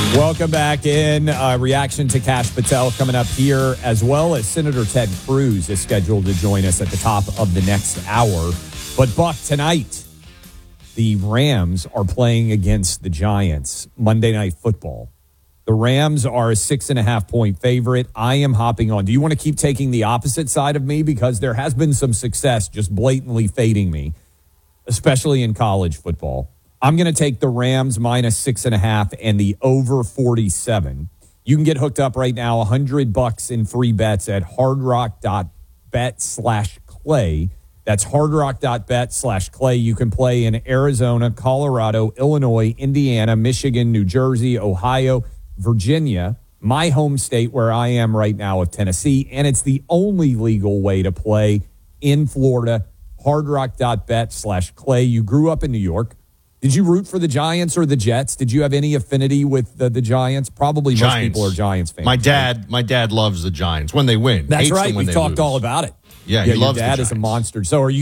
Welcome back in. Reaction to Kash Patel coming up here, as well as Senator Ted Cruz is scheduled to join us at the top of the next hour. But, Buck, tonight, the Rams are playing against the Giants, Monday Night Football. The Rams are a 6.5-point favorite. I am hopping on. Do you want to keep taking the opposite side of me? Because there has been some success just blatantly fading me, especially in college football. I'm going to take the Rams minus 6.5 and the over 47. You can get hooked up right now, $100 in free bets at hardrock.bet/clay. That's hardrock.bet/clay. You can play in Arizona, Colorado, Illinois, Indiana, Michigan, New Jersey, Ohio, Virginia, my home state where I am right now of Tennessee, and it's the only legal way to play in Florida, hardrock.bet/clay. You grew up in New York. Did you root for the Giants or the Jets? Did you have any affinity with the Giants? Probably most people are Giants fans. My dad loves the Giants when they win. That's Hates right. them when We they talked lose. all about it. Yeah, he loves your dad the is a Giants. monster. So are you